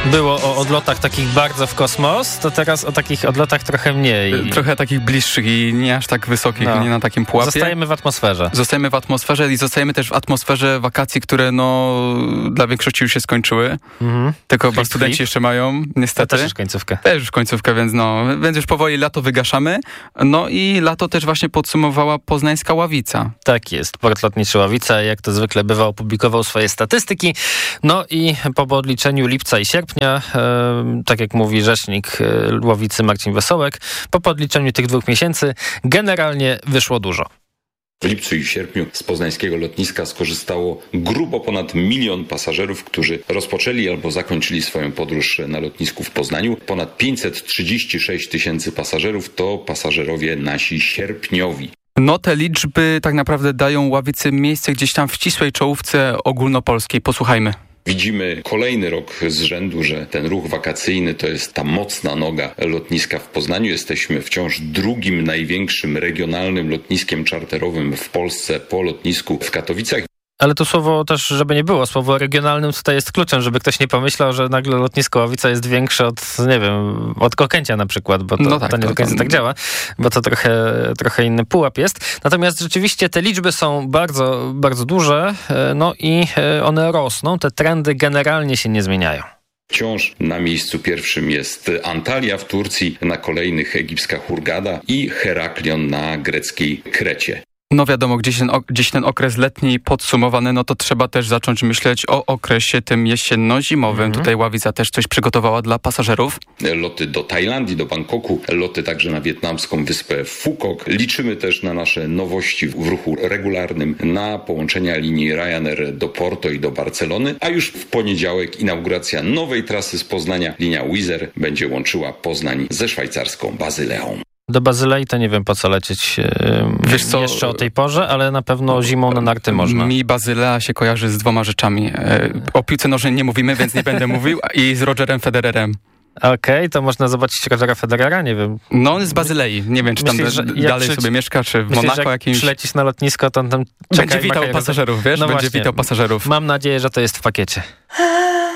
było o odlotach takich bardzo w kosmos, to teraz o takich odlotach trochę mniej. Trochę takich bliższych i nie aż tak wysokich, nie na takim pułapie. Zostajemy w atmosferze. Zostajemy w atmosferze i zostajemy też w atmosferze wakacji, które dla większości już się skończyły. Tylko chyba studenci jeszcze mają, niestety. To też już końcówka. Też już końcówka, więc już powoli lato wygaszamy. No i lato też właśnie podsumowała poznańska Ławica. Tak jest. Port Lotniczy Ławica, jak to zwykle bywa, opublikował swoje statystyki. No i po odliczeniu lipca i sierpnia, tak jak mówi rzecznik Ławicy Marcin Wesołek, po podliczeniu tych 2 miesięcy generalnie wyszło dużo. W lipcu i sierpniu z poznańskiego lotniska skorzystało grubo ponad 1 milion pasażerów, którzy rozpoczęli albo zakończyli swoją podróż na lotnisku w Poznaniu. Ponad 536 tysięcy pasażerów to pasażerowie nasi sierpniowi. No te liczby tak naprawdę dają Ławicy miejsce gdzieś tam w ścisłej czołówce ogólnopolskiej. Posłuchajmy. Widzimy kolejny rok z rzędu, że ten ruch wakacyjny to jest ta mocna noga lotniska w Poznaniu. Jesteśmy wciąż drugim największym regionalnym lotniskiem czarterowym w Polsce po lotnisku w Katowicach. Ale to słowo też, żeby nie było, słowo regionalnym tutaj jest kluczem, żeby ktoś nie pomyślał, że nagle lotnisko Ławica jest większe od, nie wiem, od Okęcia na przykład, bo to nie do końca tak działa, bo to trochę inny pułap jest. Natomiast rzeczywiście te liczby są bardzo, bardzo duże, no i one rosną, te trendy generalnie się nie zmieniają. Wciąż na miejscu pierwszym jest Antalya w Turcji, na kolejnych egipska Hurgada i Heraklion na greckiej Krecie. No wiadomo, gdzieś ten okres letni podsumowany, no to trzeba też zacząć myśleć o okresie tym jesienno-zimowym. Tutaj Ławica też coś przygotowała dla pasażerów. Loty do Tajlandii, do Bangkoku, loty także na wietnamską wyspę Phuket. Liczymy też na nasze nowości w ruchu regularnym, na połączenia linii Ryanair do Porto i do Barcelony, a już w poniedziałek inauguracja nowej trasy z Poznania. Linia Wizz Air będzie łączyła Poznań ze szwajcarską Bazyleą. Do Bazylei to nie wiem, po co lecieć jeszcze o tej porze, ale na pewno zimą na narty można. Mi Bazylea się kojarzy z 2 rzeczami. O piłce nożnej nie mówimy, więc nie będę mówił, i z Rogerem Federerem. Okej, to można zobaczyć Rogera Federera, nie wiem. No on jest z Bazylei, nie wiem, czy tam dalej sobie mieszka, czy w Monako jakimś. Przylecisz na lotnisko, to tam czekaj, będzie witał pasażerów, wiesz? No będzie właśnie. witał pasażerów. Mam nadzieję, że to jest w pakiecie.